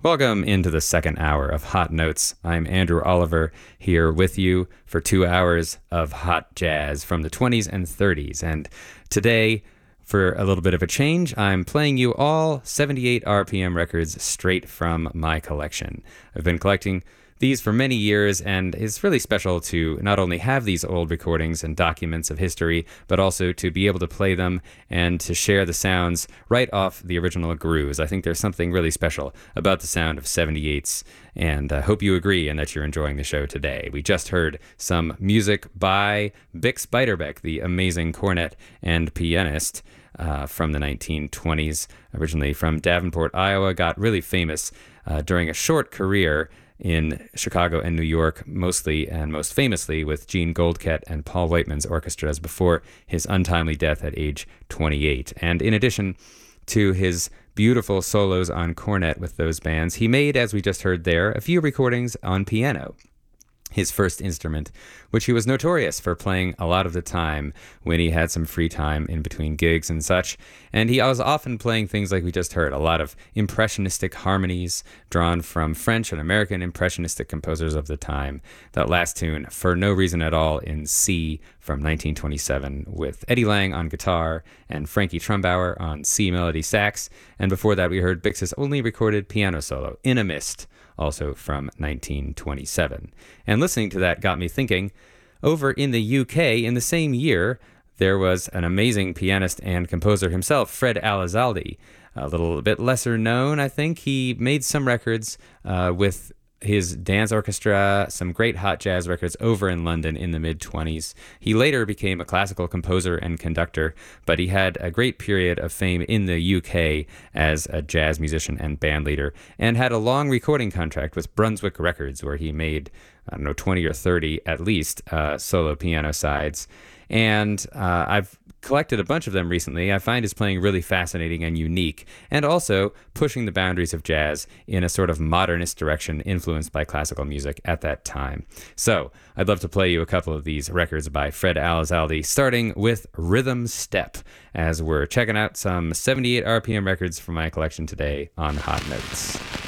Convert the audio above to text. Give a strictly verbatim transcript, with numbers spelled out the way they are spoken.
Welcome into the second hour of Hot Notes. I'm Andrew Oliver here with you for two hours of hot jazz from the twenties and thirties. And today, for a little bit of a change, I'm playing you all seventy-eight R P M records straight from my collection. I've been collecting these for many years, and it's really special to not only have these old recordings and documents of history, but also to be able to play them and to share the sounds right off the original grooves. I think there's something really special about the sound of seventy-eights, and I hope you agree and that you're enjoying the show today. We just heard some music by Bix Beiderbecke, the amazing cornet and pianist uh, from the nineteen twenties, originally from Davenport, Iowa, got really famous uh, during a short career in Chicago and New York, mostly and most famously with Gene Goldkette and Paul Whiteman's orchestras before his untimely death at age twenty-eight. And in addition to his beautiful solos on cornet with those bands, he made, as we just heard there, a few recordings on piano, his first instrument, which he was notorious for playing a lot of the time when he had some free time in between gigs and such. And he was often playing things like we just heard, a lot of impressionistic harmonies drawn from French and American impressionistic composers of the time. That last tune, For No Reason at All, in C from nineteen twenty-seven, with Eddie Lang on guitar and Frankie Trumbauer on C melody sax. And before that, we heard Bix's only recorded piano solo, In a Mist, also from nineteen twenty-seven. And listening to that got me thinking, over in the U K in the same year, there was an amazing pianist and composer himself, Fred Alizaldi. A little bit lesser known, I think. He made some records uh, with his dance orchestra, some great hot jazz records over in London in the mid-twenties. He later became a classical composer and conductor, but he had a great period of fame in the U K as a jazz musician and band leader, and had a long recording contract with Brunswick Records, where he made, I don't know, twenty or thirty at least uh, solo piano sides. And uh, I've collected a bunch of them recently. I find his playing really fascinating and unique, and also pushing the boundaries of jazz in a sort of modernist direction influenced by classical music at that time. So I'd love to play you a couple of these records by Fred Alizaldi, starting with Rhythm Step, as we're checking out some seventy-eight R P M records from my collection today on Hot Notes.